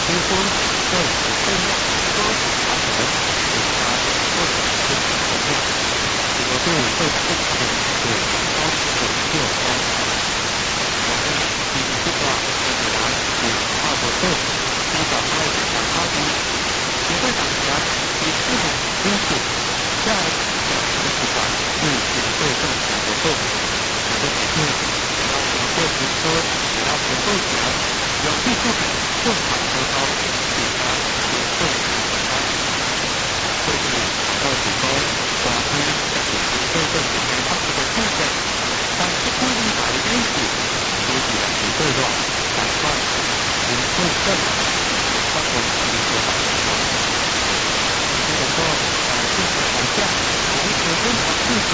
婚会不会让说法人引发或者是怎么样？这个对会不可能对高手有关。我们第一个是答是二个对，第一个二是打高低，一个打拳，第四个因素，第二个是管是对正常的对，我的指令只要能够直说，只要能够讲，有技术感就好。